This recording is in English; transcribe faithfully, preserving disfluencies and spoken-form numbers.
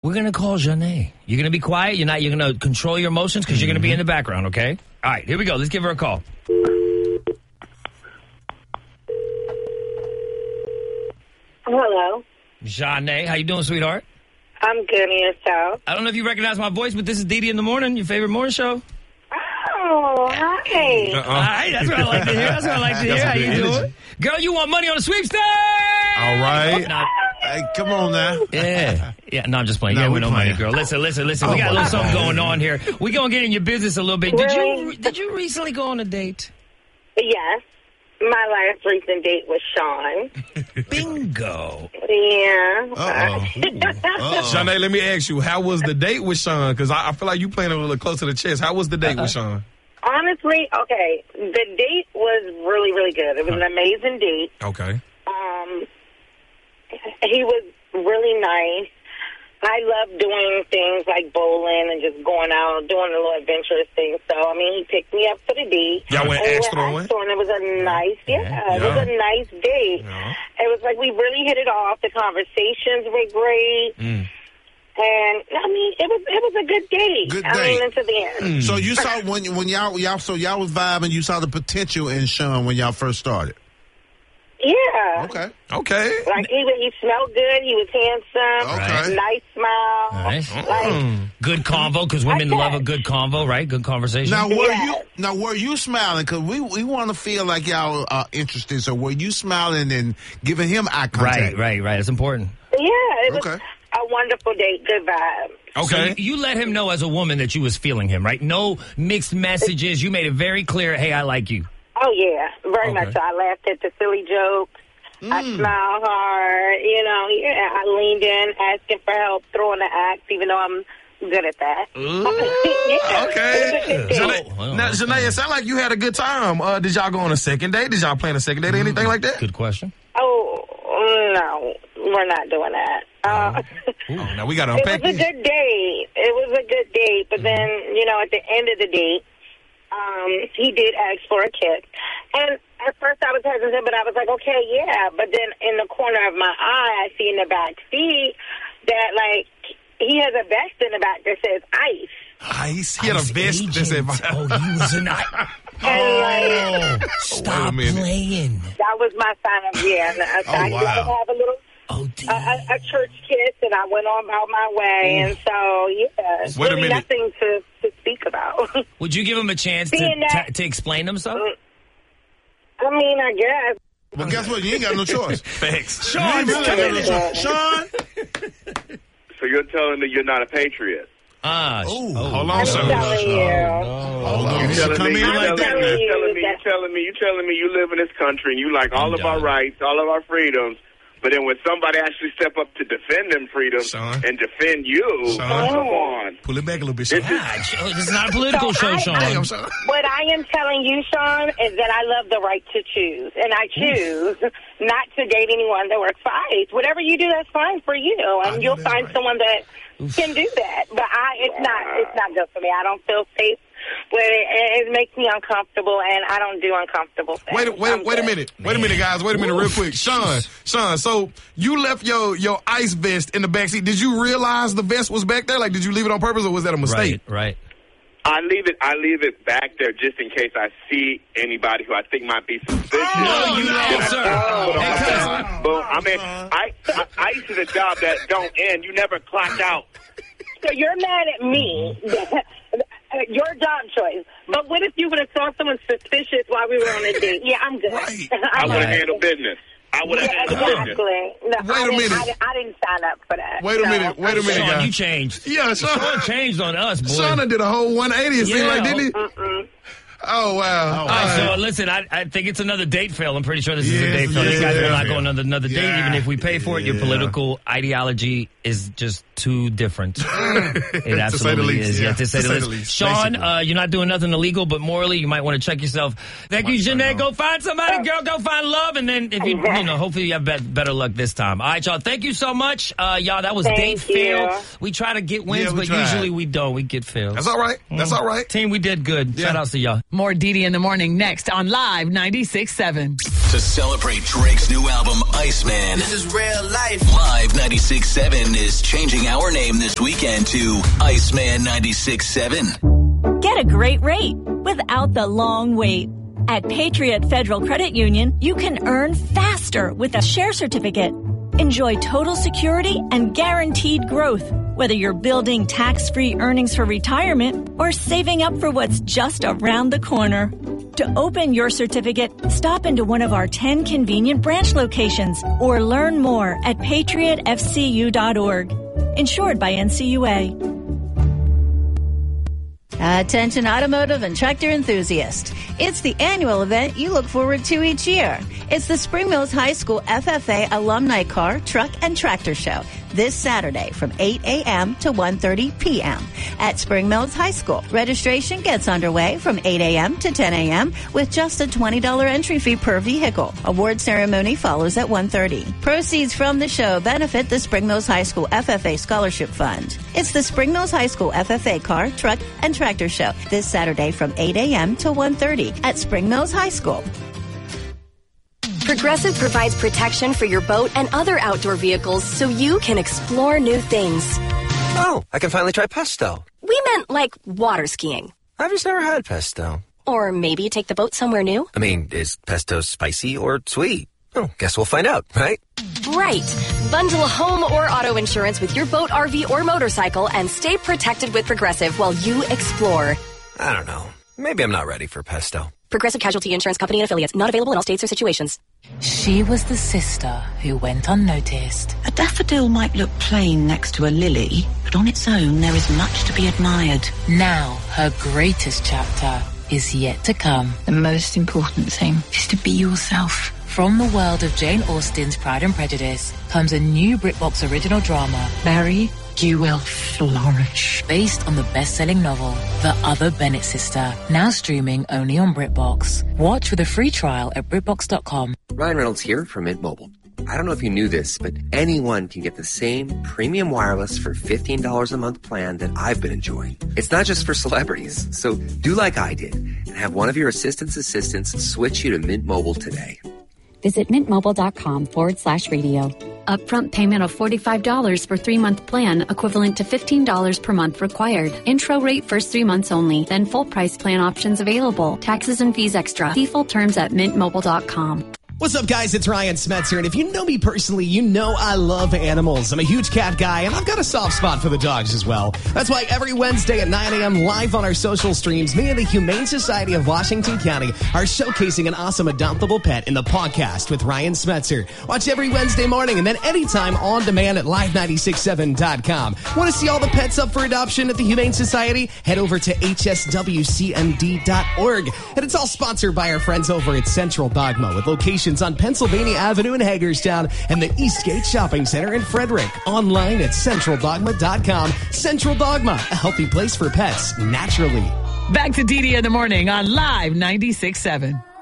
We're going to call Janae. You're going to be quiet. You're not. You're going to control your emotions because mm-hmm. you're going to be in the background, okay? All right, here we go. Let's give her a call. Hello. Janae, how you doing, sweetheart? I'm good, and yourself? I don't know if you recognize my voice, but this is Didi in the Morning, your favorite morning show. Oh, hi. Uh-uh. All right, that's what I like to hear. That's what I like to hear. How you doing? Girl, you want money on the sweepstakes? All right. No. Hey, come on now. Yeah. Yeah, no, I'm just playing. No, yeah, we no money, girl. Listen, listen, listen. Oh, we got a little something going on here. We're going to get in your business a little bit. Did really? you Did you recently go on a date? Yes. My last recent date was Sean. Bingo. Yeah. Uh-oh. Uh-oh. Shanae, let me ask you, how was the date with Sean? Because I, I feel like you playing a little close to the chest. How was the date uh-uh. with Sean? Honestly, okay, the date was really, really good. It was an amazing date. Okay. Um, he was really nice. I love doing things like bowling and just going out, doing a little adventurous things. So, I mean, he picked me up for the date. Y'all went axe throwing? And it was a nice, yeah, yeah, it was a nice date. Yeah. It was like we really hit it off. The conversations were great. Mm. And I mean, it was it was a good date. Good I date. mean, into the end. Mm. So you saw when when y'all y'all so y'all was vibing. You saw the potential in Sean when y'all first started. Yeah. Okay. Okay. Like he he smelled good. He was handsome. Okay. Nice smile. Nice. Like, mm. Good convo because women love a good convo, right? Good conversation. Now were yes. you now were you smiling? Because we we want to feel like y'all are interested. So were you smiling and giving him eye contact? Right. Right. Right. It's important. Yeah. It was okay. a wonderful date. Good vibe. Okay. So you let him know as a woman that you was feeling him, right? No mixed messages. You made it very clear, hey, I like you. Oh, yeah. Very okay. much so. I laughed at the silly jokes. Mm. I smiled hard. You know, yeah, I leaned in, asking for help, throwing the axe, even though I'm good at that. yeah. Okay. Janae, well, now, Janae, it sounded like you had a good time. Uh, did y'all go on a second date? Did y'all plan a second date or anything like that? Good question. Oh, no. We're not doing that. Uh, oh, now we got to unpack It was a good date. It was a good date. But then, you know, at the end of the date, um, he did ask for a kiss. And at first I was hesitant, but I was like, okay, yeah. But then in the corner of my eye, I see in the back seat that, like, he has a vest in the back that says ICE. ICE? He had Ice a vest agent. that said... Oh, he was an ICE. And, oh, stop playing. That was my sign of, yeah. I, oh, I wow. had to have a little... Oh, a, a, a church kiss, and I went on about my way, and so, yeah, it's Wait a really minute. nothing to, to speak about. Would you give him a chance to, that, to, to explain himself? I mean, I guess. Well, guess what? You ain't got no choice. Thanks. Sean, you ain't got no choice. Sean? So you're telling me you're not a patriot? Ah, Ooh, oh, hold on, I'm sir. telling you. Hold on. You telling Come me, in you like telling that me, now. you telling me, you that- telling me, you telling me you live in this country and you like all I'm of our done. rights, all of our freedoms. But then when somebody actually step up to defend them freedoms Sean. and defend you, Sean. come on. Pull it back a little bit, Sean. God, this is not a political So show, I- Sean. I- Damn, Sean. What I am telling you, Sean, is that I love the right to choose, and I choose not to date anyone that works for ICE. Whatever you do, that's fine for you, I and know you'll that's find right. someone that can do that. But I, it's not, it's not good for me. I don't feel safe. But it, it makes me uncomfortable, and I don't do uncomfortable things. Wait, wait, I'm wait a good. minute. Wait a minute, guys. Wait a minute real quick. Sean, Sean, so you left your, your ice vest in the backseat. Did you realize the vest was back there? Like, did you leave it on purpose, or was that a mistake? Right, right. I leave it. I leave it back there just in case I see anybody who I think might be suspicious. No, you don't, sir. Put on Hey, my cuz- phone. Boom. I mean, I, I I used to a job that don't end. You never clock out. So you're mad at me. Your job choice. But what if you would have saw someone suspicious while we were on a date? Yeah, I'm good. Right. I I'm would have good. handled business. I would have Yeah, handled business. exactly. No, Wait I a didn't- minute. I, didn't- I didn't sign up for that. Wait a No. minute. Wait a minute, Sean, guys. you changed. Yeah, Sean. Sean changed on us, boy. Sean did a whole one eighty, it seemed Yeah. like, didn't he? Mm-mm. Oh, wow. All right, so listen, I, I think it's another date fail. I'm pretty sure this is a Yes, date fail. These guys yeah. will not go on another, another date, Yeah. even if we pay for it. Your Yeah. political ideology is just too different. It To say the absolutely least, is. Yeah, yeah. to say To the say the least. least, Sean, basically. uh, you're not doing nothing illegal, but morally, you might want to check yourself. Thank you, Jeanette. Go find somebody, girl. Go find love, and then if you, you know, hopefully you have be- better luck this time. All right, y'all. Thank you so much, uh, y'all. That was Thank date you. fail. We try to get wins, Yeah, we but tried. usually we don't. We get fails. That's all right. That's all right. Team, we did good. Yeah. Shout outs to y'all. More Didi in the Morning next on Live ninety-six point seven. To celebrate Drake's new album, Iceman, This is real life. Live ninety-six point seven is changing changing our name this weekend to Iceman ninety-six point seven. Get a great rate without the long wait. At Patriot Federal Credit Union, you can earn faster with a share certificate. Enjoy total security and guaranteed growth, whether you're building tax-free earnings for retirement or saving up for what's just around the corner. To open your certificate, stop into one of our ten convenient branch locations or learn more at patriot f c u dot org. Insured by N C U A. Attention automotive and tractor enthusiasts. It's the annual event you look forward to each year. It's the Spring Mills High School F F A Alumni Car, Truck, and Tractor Show this Saturday from eight a.m. to one thirty p.m. at Spring Mills High School. Registration gets underway from eight a.m. to ten a.m. with just a twenty dollars entry fee per vehicle. Award ceremony follows at one thirty. Proceeds from the show benefit the Spring Mills High School F F A Scholarship Fund. It's the Spring Mills High School F F A Car, Truck, and Tractor Show this Saturday from eight a.m. to one thirty at Spring Mills High School. Progressive provides protection for your boat and other outdoor vehicles so you can explore new things. Oh, I can finally try pesto. We meant like water skiing. I've just never had pesto. Or maybe take the boat somewhere new. I mean, is pesto spicy or sweet? Oh, guess we'll find out, right? Right. Bundle home or auto insurance with your boat, R V, or motorcycle and stay protected with Progressive while you explore. I don't know. Maybe I'm not ready for pesto. Progressive Casualty Insurance Company and Affiliates. Not available in all states or situations. She was the sister who went unnoticed. A daffodil might look plain next to a lily, but on its own there is much to be admired. Now, her greatest chapter is yet to come. The most important thing is to be yourself. From the world of Jane Austen's Pride and Prejudice comes a new BritBox original drama, Mary, you will flourish. Based on the best-selling novel, The Other Bennett Sister, now streaming only on BritBox. Watch with a free trial at Brit Box dot com. Ryan Reynolds here from Mint Mobile. I don't know if you knew this, but anyone can get the same premium wireless for fifteen dollars a month plan that I've been enjoying. It's not just for celebrities, so do like I did and have one of your assistant's assistants switch you to Mint Mobile today. Visit mintmobile.com forward slash radio. Upfront payment of forty-five dollars for three-month plan, equivalent to fifteen dollars per month required. Intro rate first three months only, then full price plan options available. Taxes and fees extra. See full terms at mint mobile dot com. What's up, guys? It's Ryan Smetzer, and if you know me personally, you know I love animals. I'm a huge cat guy, and I've got a soft spot for the dogs as well. That's why every Wednesday at nine a.m. live on our social streams, me and the Humane Society of Washington County are showcasing an awesome adoptable pet in the podcast with Ryan Smetzer. Watch every Wednesday morning, and then anytime on demand at live nine six seven dot com. Want to see all the pets up for adoption at the Humane Society? Head over to h s w c m d dot org. And it's all sponsored by our friends over at Central Dogma, with locations on Pennsylvania Avenue in Hagerstown and the Eastgate Shopping Center in Frederick. Online at central dogma dot com. Central Dogma, a healthy place for pets, naturally. Back to D D in the morning on Live ninety-six point seven.